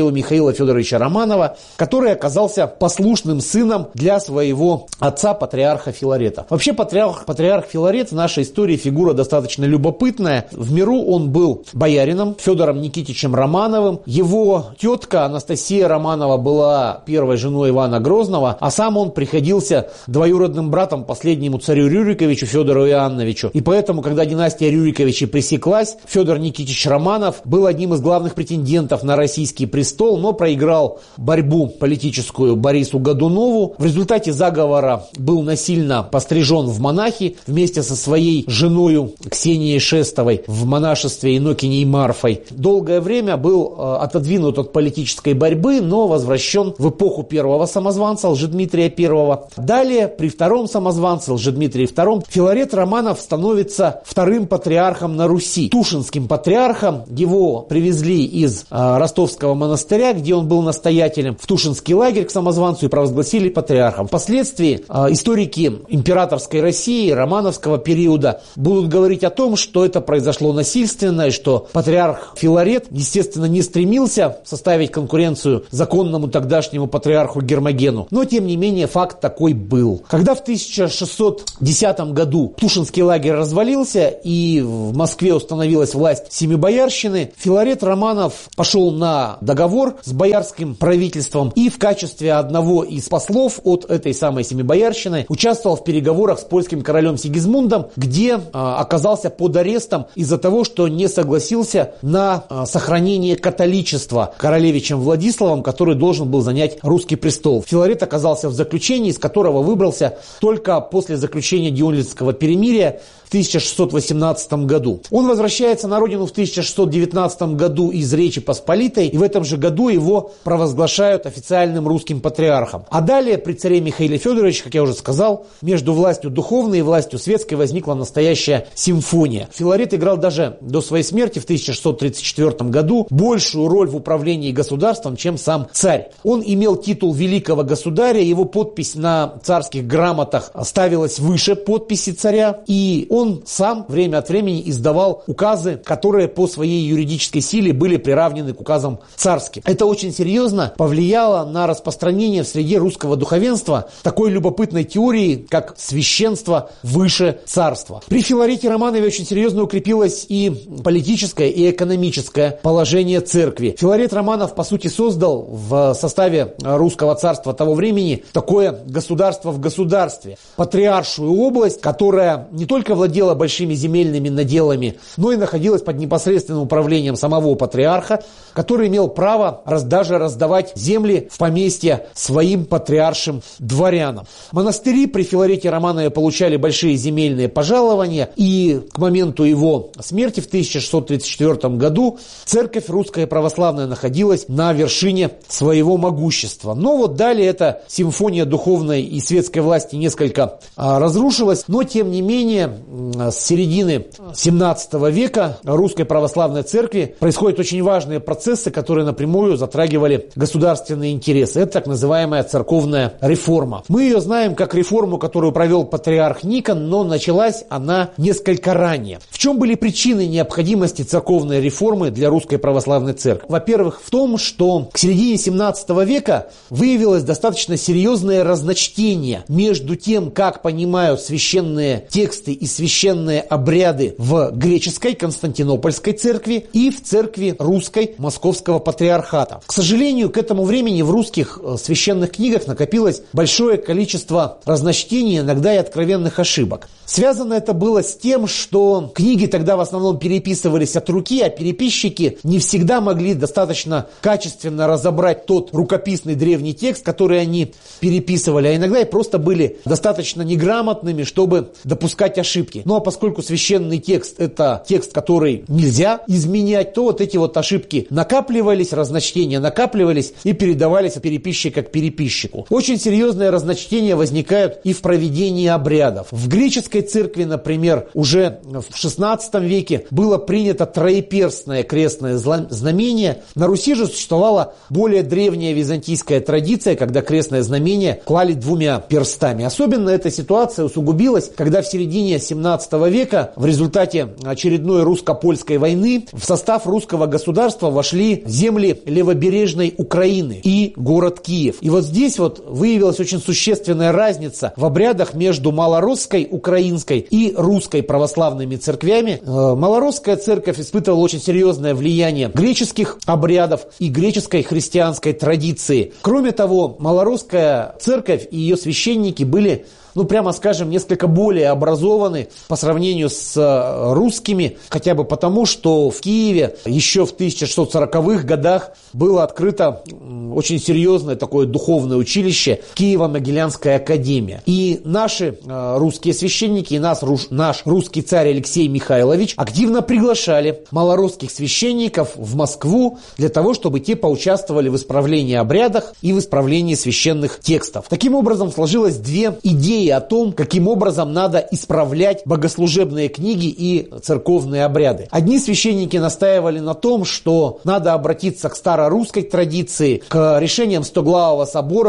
Михаила Федоровича Романова, который оказался послушным сыном для своего отца, патриарха Филарета. Вообще патриарх Филарет в нашей истории фигура достаточно любопытная. В миру он был боярином Федором Никитичем Романовым. Его тетка Анастасия Романова была первой женой Ивана Грозного, а сам он приходился двоюродным братом последнему царю Рюриковичу Федору Иоанновичу. И поэтому, когда династия Рюриковичей пресеклась, Федор Никитич Романов был одним из главных претендентов на российский престол, но проиграл борьбу политическую Борису Годунову. В результате заговора был насильно пострижен в монахи вместе со своей женою Ксенией Шестовой в монашестве Инокиней Марфой. Долгое время был отодвинут от политической борьбы, но возвращен в эпоху первого самозванца Лжедмитрия I. Далее, при втором самозванце Лжедмитрии II, Филарет Романов становится вторым патриархом на Руси, Тушинским патриархом. Его привезли из Ростовского монастыря, где он был настоятелем, в Тушинский лагерь к самозванцу и провозгласили патриархом. Впоследствии историки императорской России, романовского периода, будут говорить о том, что это произошло насильственно, и что патриарх Филарет, естественно, не стремился составить конкуренцию законному тогдашнему патриарху Гермогену. Но, тем не менее, факт такой был. Когда в 1610 году Тушинский лагерь развалился и в Москве установилась власть семибоярщины, Филарет Романов пошел на договор с боярским правительством и в качестве одного из послов от этой самой семибоярщины участвовал в переговорах с польским королем Сигизмундом, где оказался под арестом из-за того, что не согласился на сохранение католичества королевичем Владиславом, который должен был занять русский престол. Филарет оказался в заключении, из которого выбрался только после заключения Дионлицкого перемирия в 1618 году. Он возвращается на родину в 1619 году из Речи Посполитой, и в этом же году его провозглашают официальным русским патриархом. А далее при царе Михаиле Федоровиче, как я уже сказал, между властью духовной и властью светской возникла настоящая симфония. Филарет играл даже до своей смерти в 1634 году большую роль в управлении государством, чем сам царь. Он имел титул великого государя, его подпись на царских грамотах ставилась выше подписи царя, и он сам время от времени издавал указы, которые по своей юридической силе были приравнены к указам царским. Это очень серьезно повлияло на распространение в среде русского духовенства такой любопытной теории, как священство выше царства. При Филарете Романове очень серьезно укрепилось и политическое, и экономическое положение церкви. Филарет Романов, по сути, создал в составе русского царства того времени такое государство в государстве. Патриаршую область, которая не только владела большими земельными наделами, но и находилась под непосредственным управлением самого патриарха, который имел право даже раздавать земли в поместья своим патриаршим дворянам. Монастыри при Филарете Романове получали большие земельные пожалования, и к моменту его смерти в 1634 году церковь русская православная находилась на вершине своего могущества. Но вот далее эта симфония духовной и светской власти несколько разрушилась, но тем не менее с середины 17 века русской православной церкви происходят очень важные процессы, которые напрямую затрагивали государственные интересы. Это так называемая церковная реформа. Мы ее знаем как реформу, которую провел патриарх Никон, но началась она несколько ранее. В чем были причины необходимости церковной реформы для русской православной церкви? Во-первых, в том, что к середине 17 века выявилось достаточно серьезное разночтение между тем, как понимают священные тексты и священные обряды в греческой Константинопольской церкви и в церкви русской Московского патриархата. К сожалению, к этому времени в русских священных книгах накопилось большое количество разночтений, иногда и откровенных ошибок. Связано это было с тем, что книги тогда в основном переписывались от руки, а переписчики не всегда могли достаточно качественно разобрать тот рукописный древний текст, который они переписывали, а иногда и просто были достаточно неграмотными, чтобы допускать ошибки. Ну а поскольку священный текст – это текст, который нельзя изменять, то вот эти вот ошибки накапливались, разночтения накапливались и передавались от переписчика к переписчику. Очень серьезные разночтения возникают и в проведении обрядов. В греческой церкви, например, уже в XVI веке было принято троеперстное крестное знамение. На Руси же существовала более древняя византийская традиция, когда крестное знамение клали двумя перстами. Особенно эта ситуация усугубилась, когда в середине XVII века в результате очередной русско-польской войны в состав русского государства вошли земли левобережной Украины и город Киев. И вот здесь вот выявилась очень существенная разница в обрядах между малоросской украинской и русской православными церквями. Малоросская церковь испытывала очень серьезное влияние греческих обрядов и греческой христианской традиции. Кроме того, малоросская церковь и ее священники были, прямо скажем, несколько более образованы по сравнению с русскими, хотя бы потому, что в Киеве еще в 1640-х годах было открыто очень серьезное такое духовное училище Киево-Могилянская академия. И наши русские священники, и наш русский царь Алексей Михайлович активно приглашали малоросских священников в Москву для того, чтобы те поучаствовали в исправлении обрядов и в исправлении священных текстов. Таким образом, сложилось две идеи о том, каким образом надо исправлять богослужебные книги и церковные обряды. Одни священники настаивали на том, что надо обратиться к старорусской традиции, к решениям Стоглавого собора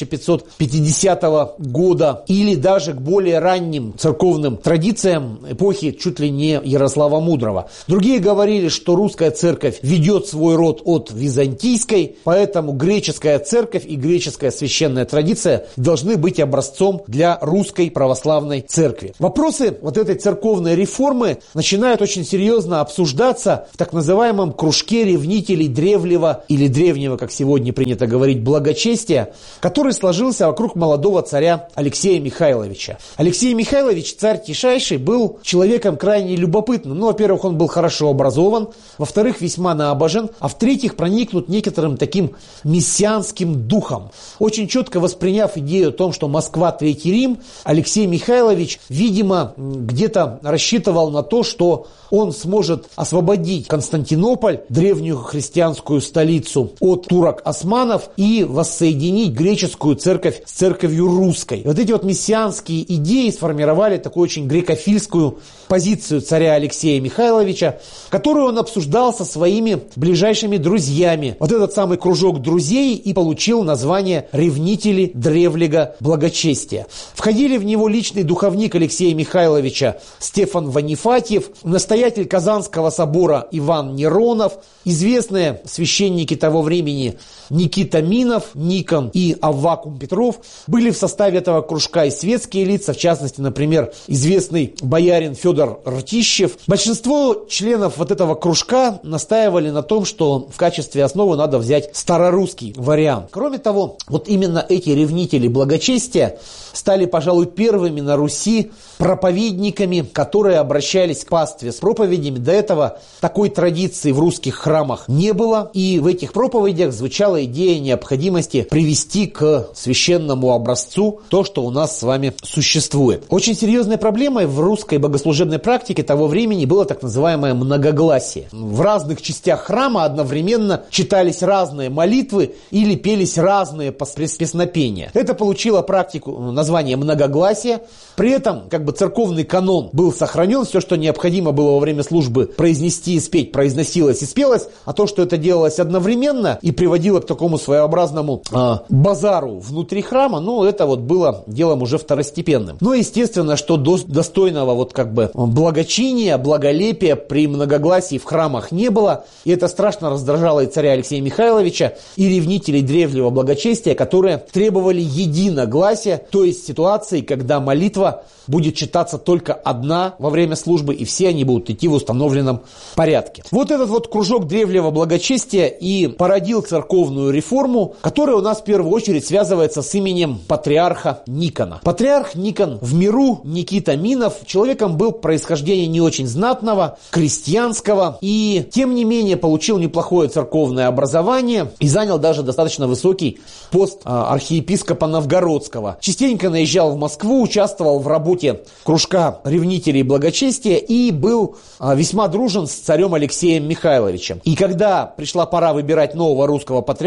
1550 года или даже к более ранним церковным традициям эпохи чуть ли не Ярослава Мудрого. Другие говорили, что русская церковь ведет свой род от византийской, поэтому греческая церковь и греческая священная традиция должны быть образцом для русской православной церкви. Вопросы вот этой церковной реформы начинают очень серьезно обсуждаться в так называемом кружке ревнителей древнего, или древнего, как сегодня принято говорить, благочестия, который сложился вокруг молодого царя Алексея Михайловича. Алексей Михайлович, царь Тишайший, был человеком крайне любопытным. Во-первых, он был хорошо образован, во-вторых, весьма наобожен, а в-третьих, проникнут некоторым таким мессианским духом. Очень четко восприняв идею о том, что Москва – Третий Рим, Алексей Михайлович, видимо, где-то рассчитывал на то, что он сможет освободить Константинополь, древнюю христианскую столицу, от турок-османов и воссоединить греческую церковь с церковью русской. Вот эти вот мессианские идеи сформировали такую очень грекофильскую позицию царя Алексея Михайловича, которую он обсуждал со своими ближайшими друзьями. Вот этот самый кружок друзей и получил название «Ревнители древнего благочестия». Входили в него личный духовник Алексея Михайловича Стефан Ванифатьев, настоятель Казанского собора Иван Неронов, известные священники того времени Никита Минов, Никон и Аввакум Петров. Были в составе этого кружка и светские лица, в частности, например, известный боярин Федор Ртищев. Большинство членов вот этого кружка настаивали на том, что в качестве основы надо взять старорусский вариант. Кроме того, вот именно эти ревнители благочестия стали, пожалуй, первыми на Руси проповедниками, которые обращались к пастве с проповедями. До этого такой традиции в русских храмах не было, и в этих проповедях звучала идея необходимости привести к священному образцу то, что у нас с вами существует. Очень серьезной проблемой в русской богослужебной практике того времени было так называемое многогласие. В разных частях храма одновременно читались разные молитвы или пелись разные песнопения. Это получило практику название многогласия. При этом церковный канон был сохранен, все, что необходимо было во время службы произнести и спеть, произносилось и спелось, а то, что это делалось одновременно и приводило к такому своеобразному базару внутри храма, это было делом уже второстепенным. Но естественно, что достойного благочиния, благолепия при многогласии в храмах не было, и это страшно раздражало и царя Алексея Михайловича, и ревнителей древнего благочестия, которые требовали единогласия, то есть ситуации, когда молитва будет читаться только одна во время службы, и все они будут идти в установленном порядке. Вот этот кружок древнего благочестия и породил церковную реформу, которая у нас в первую очередь связывается с именем патриарха Никона. Патриарх Никон в миру Никита Минов человеком был происхождения не очень знатного, крестьянского, и тем не менее получил неплохое церковное образование и занял даже достаточно высокий пост архиепископа Новгородского. Частенько наезжал в Москву, участвовал в работе кружка ревнителей благочестия и был весьма дружен с царем Алексеем Михайловичем. И когда пришла пора выбирать нового русского патриарха,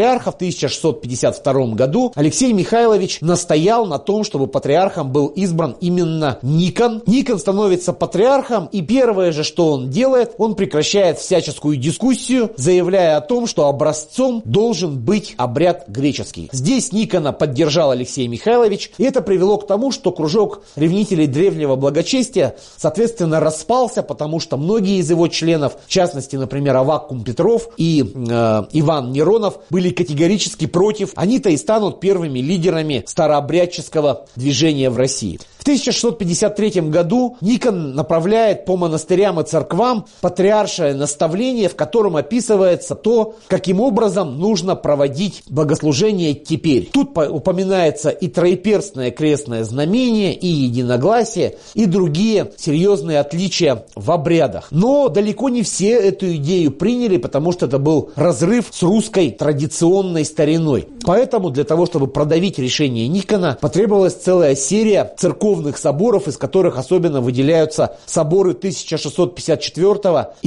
патриарха в 1652 году Алексей Михайлович настоял на том, чтобы патриархом был избран именно Никон. Никон становится патриархом, и первое же, что он делает, он прекращает всяческую дискуссию, заявляя о том, что образцом должен быть обряд греческий. Здесь Никона поддержал Алексей Михайлович, и это привело к тому, что кружок ревнителей древнего благочестия, соответственно, распался, потому что многие из его членов, в частности, например, Аввакум Петров и Иван Неронов, были категорически против. Они-то и станут первыми лидерами старообрядческого движения в России. В 1653 году Никон направляет по монастырям и церквам патриаршее наставление, в котором описывается то, каким образом нужно проводить богослужение теперь. Тут упоминается и троеперстное крестное знамение, и единогласие, и другие серьезные отличия в обрядах. Но далеко не все эту идею приняли, потому что это был разрыв с русской традиционной стариной. Поэтому для того, чтобы продавить решение Никона, потребовалась целая серия церковных соборов, из которых особенно выделяются соборы 1654 и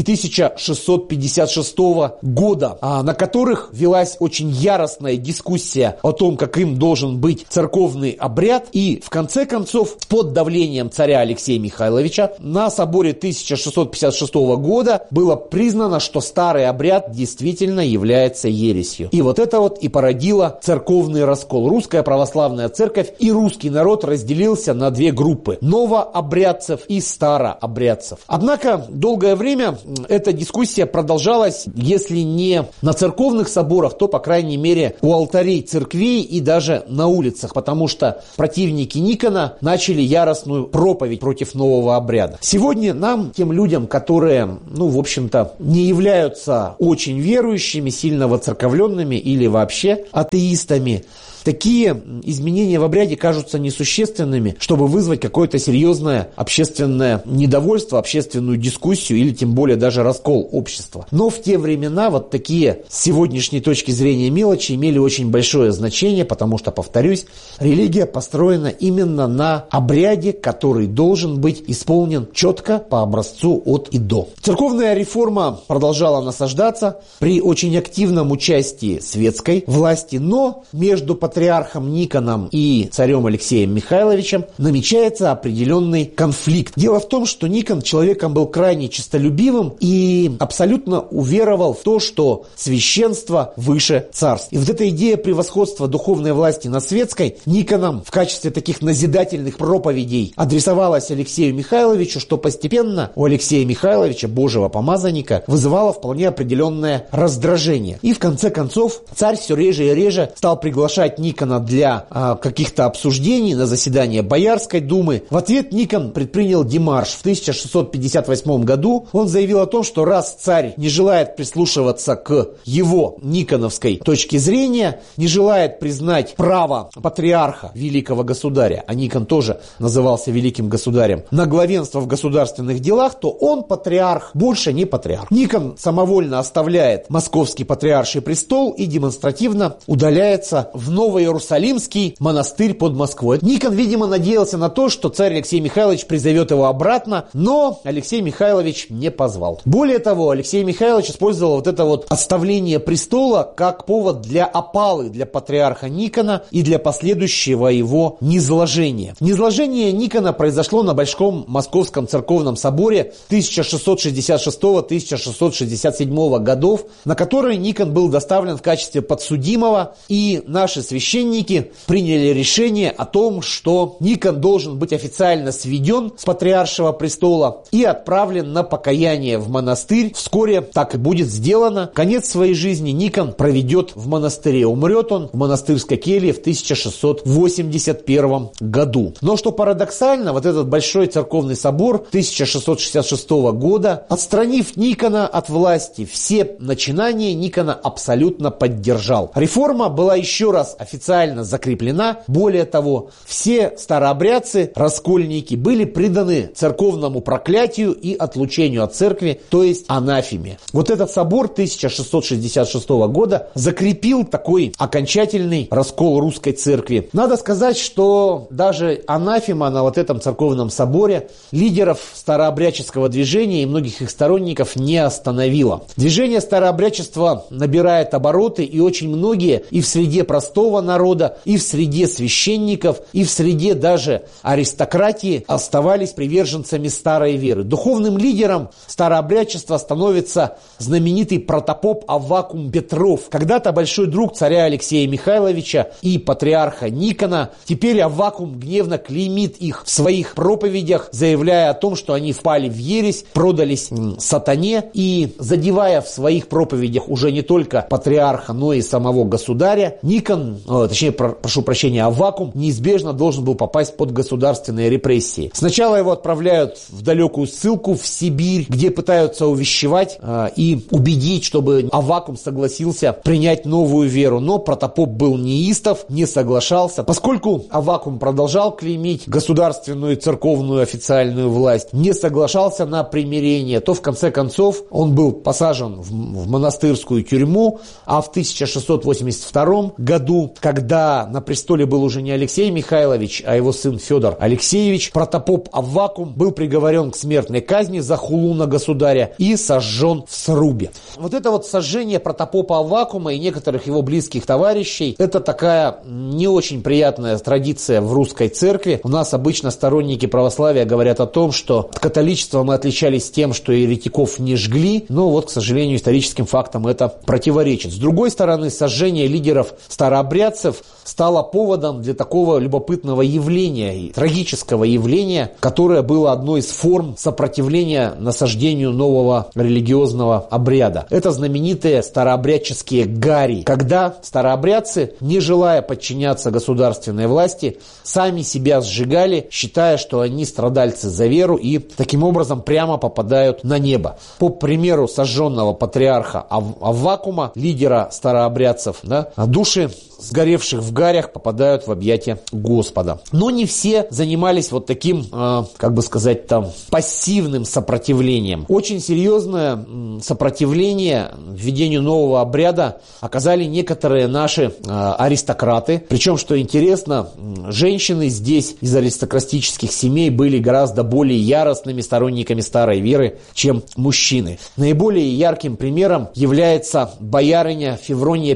1656 года, на которых велась очень яростная дискуссия о том, каким должен быть церковный обряд. И в конце концов, под давлением царя Алексея Михайловича, на соборе 1656 года было признано, что старый обряд действительно является ересью. И вот это вот и породило церковный раскол. Русская православная церковь и русский народ разделился на две группы: новообрядцев и старообрядцев. Однако долгое время эта дискуссия продолжалась, если не на церковных соборах, то, по крайней мере, у алтарей церквей и даже на улицах, потому что противники Никона начали яростную проповедь против нового обряда. Сегодня нам, тем людям, которые, в общем-то, не являются очень верующими, сильно воцерковленными или вообще атеистами, такие изменения в обряде кажутся несущественными, чтобы вызвать какое-то серьезное общественное недовольство, общественную дискуссию или тем более даже раскол общества. Но в те времена вот такие с сегодняшней точки зрения мелочи имели очень большое значение, потому что, повторюсь, религия построена именно на обряде, который должен быть исполнен четко по образцу от и до. Церковная реформа продолжала насаждаться при очень активном участии светской власти, но между патриархом Никоном и царем Алексеем Михайловичем намечается определенный конфликт. Дело в том, что Никон человеком был крайне честолюбивым и абсолютно уверовал в то, что священство выше царств. И вот эта идея превосходства духовной власти над светской Никоном в качестве таких назидательных проповедей адресовалась Алексею Михайловичу, что постепенно у Алексея Михайловича, божьего помазанника, вызывало вполне определенное раздражение. И в конце концов царь все реже и реже стал приглашать Никона для каких-то обсуждений на заседание Боярской думы. В ответ Никон предпринял демарш. В 1658 году он заявил о том, что раз царь не желает прислушиваться к его никоновской точке зрения, не желает признать право патриарха, великого государя, а Никон тоже назывался великим государем, на главенство в государственных делах, то он, патриарх, больше не патриарх. Никон самовольно оставляет московский патриарший престол и демонстративно удаляется в Новоиерусалимский монастырь под Москвой. Никон, видимо, надеялся на то, что царь Алексей Михайлович призовет его обратно, но Алексей Михайлович не позвал. Более того, Алексей Михайлович использовал вот это вот отставление престола как повод для опалы для патриарха Никона и для последующего его низложения. Низложение Никона произошло на Большом Московском церковном соборе 1666-1667 годов, на который Никон был доставлен в качестве подсудимого, и наши священники приняли решение о том, что Никон должен быть официально сведен с патриаршего престола и отправлен на покаяние в монастырь. Вскоре так и будет сделано. Конец своей жизни Никон проведет в монастыре. Умрет он в монастырской келье в 1681 году. Но что парадоксально, вот этот Большой церковный собор 1666 года, отстранив Никона от власти, все начинания Никона абсолютно поддержал. Реформа была еще раз официально официально закреплена. Более того, все старообрядцы, раскольники, были преданы церковному проклятию и отлучению от церкви, то есть анафеме. Вот этот собор 1666 года закрепил такой окончательный раскол русской церкви. Надо сказать, что даже анафема на вот этом церковном соборе лидеров старообрядческого движения и многих их сторонников не остановила. Движение старообрядчества набирает обороты, и очень многие и в среде простого народа, и в среде священников, и в среде даже аристократии оставались приверженцами старой веры. Духовным лидером старообрядчества становится знаменитый протопоп Аввакум Петров, когда-то большой друг царя Алексея Михайловича и патриарха Никона. Теперь Аввакум гневно клеймит их в своих проповедях, заявляя о том, что они впали в ересь, продались сатане, и задевая в своих проповедях уже не только патриарха, но и самого государя, Никон, Аввакум неизбежно должен был попасть под государственные репрессии. Сначала его отправляют в далекую ссылку в Сибирь, где пытаются увещевать и убедить, чтобы Аввакум согласился принять новую веру. Но протопоп был неистов, не соглашался. Поскольку Аввакум продолжал клеймить государственную и церковную официальную власть, не соглашался на примирение, то в конце концов он был посажен в монастырскую тюрьму, а в 1682 году, когда на престоле был уже не Алексей Михайлович, а его сын Федор Алексеевич, протопоп Аввакум был приговорен к смертной казни за хулу на государя и сожжен в срубе. Вот это вот сожжение протопопа Аввакума и некоторых его близких товарищей, это такая не очень приятная традиция в русской церкви. У нас обычно сторонники православия говорят о том, что католичество мы отличались тем, что еретиков не жгли, но вот, к сожалению, историческим фактам это противоречит. С другой стороны, сожжение лидеров старообрядцев стало поводом для такого любопытного явления, трагического явления, которое было одной из форм сопротивления насаждению нового религиозного обряда. Это знаменитые старообрядческие гари, когда старообрядцы, не желая подчиняться государственной власти, сами себя сжигали, считая, что они страдальцы за веру и таким образом прямо попадают на небо. По примеру сожженного патриарха Аввакума, лидера старообрядцев, души сгоревших в гарях попадают в объятия Господа. Но не все занимались вот таким, пассивным сопротивлением. Очень серьезное сопротивление введению нового обряда оказали некоторые наши аристократы. Причем, что интересно, женщины здесь из аристократических семей были гораздо более яростными сторонниками старой веры, чем мужчины. Наиболее ярким примером является боярыня Феврония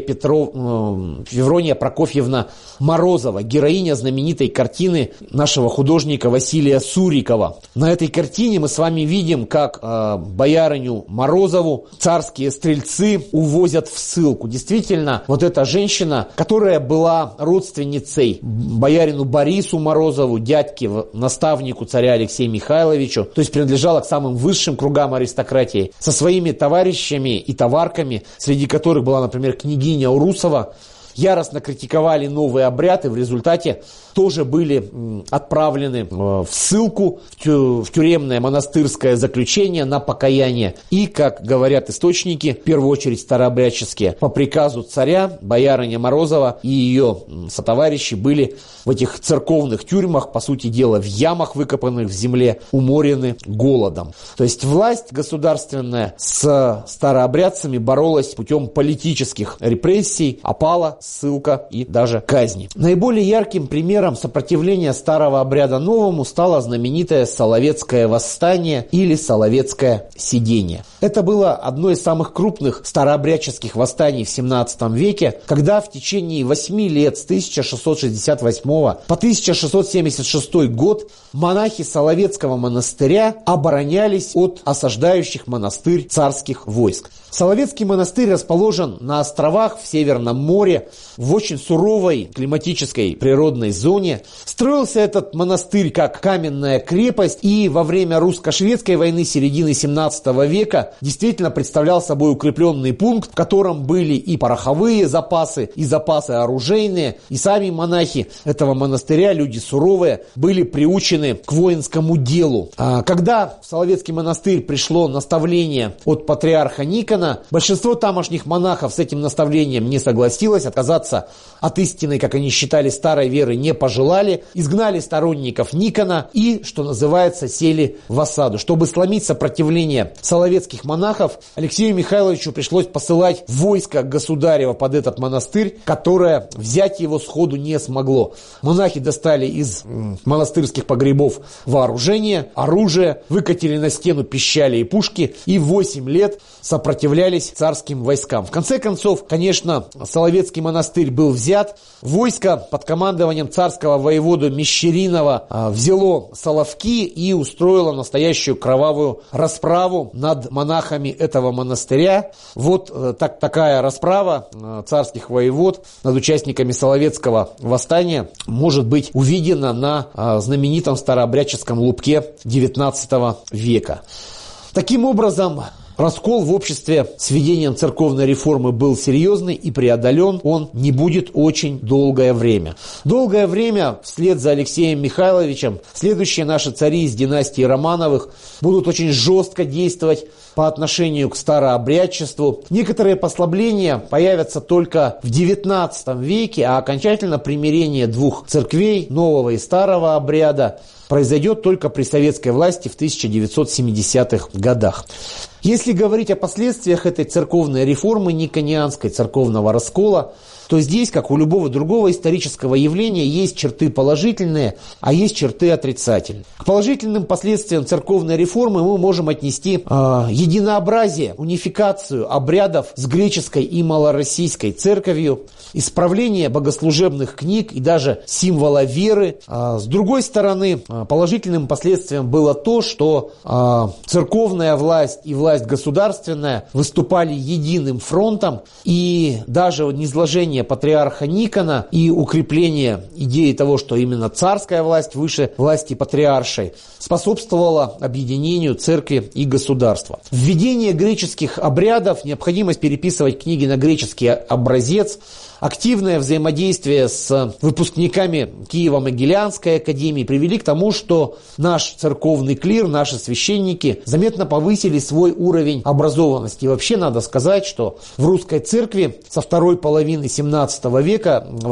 Прокофьевна Морозова, героиня знаменитой картины нашего художника Василия Сурикова. На этой картине мы с вами видим, как боярыню Морозову царские стрельцы увозят в ссылку. Действительно, вот эта женщина, которая была родственницей боярину Борису Морозову, дядьке, наставнику царя Алексея Михайловичу, то есть принадлежала к самым высшим кругам аристократии, со своими товарищами и товарками, среди которых была, например, княгиня Урусова, яростно критиковали новый обряд и в результате тоже были отправлены в ссылку, в тюремное монастырское заключение на покаяние. И, как говорят источники, в первую очередь старообрядческие, по приказу царя боярыня Морозова и ее сотоварищи были в этих церковных тюрьмах, по сути дела, в ямах, выкопанных в земле, уморены голодом. То есть власть государственная с старообрядцами боролась путем политических репрессий, опала, ссылка и даже казни. Наиболее ярким примером сопротивления старого обряда новому стало знаменитое Соловецкое восстание или Соловецкое сидение. Это было одно из самых крупных старообрядческих восстаний в 17 веке, когда в течение 8 лет с 1668 по 1676 год монахи Соловецкого монастыря оборонялись от осаждающих монастырь царских войск. Соловецкий монастырь расположен на островах в Северном море, в очень суровой климатической природной зоне. Строился этот монастырь как каменная крепость, и во время русско-шведской войны середины 17 века действительно представлял собой укрепленный пункт, в котором были и пороховые запасы, и запасы оружейные, и сами монахи этого монастыря, люди суровые, были приучены к воинскому делу. Когда в Соловецкий монастырь пришло наставление от патриарха Никона, Никона. Большинство тамошних монахов с этим наставлением не согласилось, отказаться от истинной, как они считали, старой веры не пожелали, изгнали сторонников Никона и, что называется, сели в осаду. Чтобы сломить сопротивление соловецких монахов, Алексею Михайловичу пришлось посылать войско государева под этот монастырь, которое взять его сходу не смогло. Монахи достали из монастырских погребов вооружение, оружие, выкатили на стену пищали и пушки и 8 лет сопротивлялись царским войскам. В конце концов, конечно, Соловецкий монастырь был взят. Войско под командованием царского воеводу Мещеринова взяло Соловки и устроило настоящую кровавую расправу над монахами этого монастыря. Вот такая расправа царских воевод над участниками Соловецкого восстания может быть увидена на знаменитом старообрядческом лубке XIX века. Таким образом, раскол в обществе с введением церковной реформы был серьезный, и преодолен он не будет очень долгое время. Долгое время вслед за Алексеем Михайловичем следующие наши цари из династии Романовых будут очень жестко действовать по отношению к старообрядчеству. Некоторые послабления появятся только в XIX веке, а окончательно примирение двух церквей, нового и старого обряда, произойдет только при советской власти в 1970-х годах. Если говорить о последствиях этой церковной реформы никонианской, церковного раскола, то здесь, как у любого другого исторического явления, есть черты положительные, а есть черты отрицательные. К положительным последствиям церковной реформы мы можем отнести единообразие, унификацию обрядов с греческой и малороссийской церковью, исправление богослужебных книг и даже символа веры. С другой стороны, положительным последствием было то, что церковная власть и власть государственная выступали единым фронтом, и даже низложение патриарха Никона и укрепление идеи того, что именно царская власть выше власти патриаршей, способствовало объединению церкви и государства. Введение греческих обрядов, необходимость переписывать книги на греческий образец, активное взаимодействие с выпускниками Киево-Могилянской академии привели к тому, что наш церковный клир, наши священники заметно повысили свой уровень образованности. И вообще надо сказать, что в русской церкви со второй половины XVII века